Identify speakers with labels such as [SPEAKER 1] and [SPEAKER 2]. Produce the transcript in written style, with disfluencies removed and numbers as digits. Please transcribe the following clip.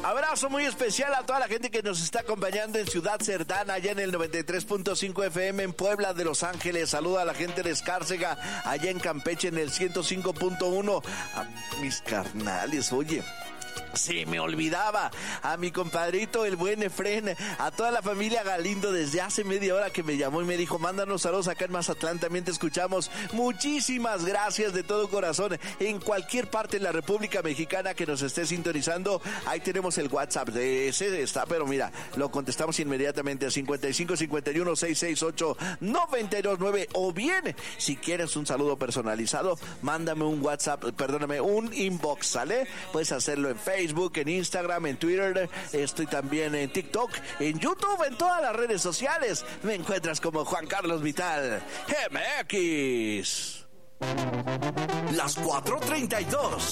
[SPEAKER 1] Abrazo muy especial a toda la gente que nos está acompañando en Ciudad Cerdán, allá en el 93.5 FM en Puebla de Los Ángeles. Saluda a la gente de Escárcega, allá en Campeche en el 105.1. A mis carnales, oye, se me olvidaba, a mi compadrito el buen Efren, a toda la familia Galindo desde hace media hora que me llamó y me dijo, mándanos saludos acá en Mazatlán, también te escuchamos. Muchísimas gracias de todo corazón. En cualquier parte de la República Mexicana que nos esté sintonizando, ahí tenemos el WhatsApp de ese, está, pero mira, lo contestamos inmediatamente a 55 51 668 929, o bien, si quieres un saludo personalizado, mándame un WhatsApp, perdóname, un inbox, ¿sale? Puedes hacerlo en Facebook, en Instagram, en Twitter, estoy también en TikTok, en YouTube, en todas las redes sociales. Me encuentras como Juan Carlos Vital MX. Las 4:32.